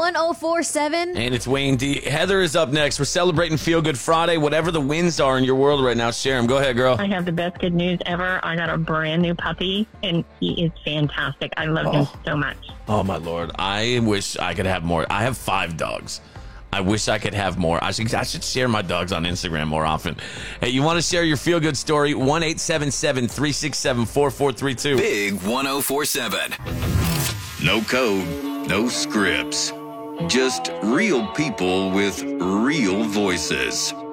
1047. And it's Wayne D. Heather is up next. We're celebrating Feel Good Friday. Whatever the wins are in your world right now, share them. Go ahead, girl. I have the best good news ever. I got a brand new puppy, and he is fantastic. I love him so much. Oh, my Lord. I wish I could have more. I have 5 dogs. I wish I could have more. I should share my dogs on Instagram more often. Hey, you want to share your feel-good story? 1-877-367-4432. Big 1047. No code, no scripts. Just real people with real voices.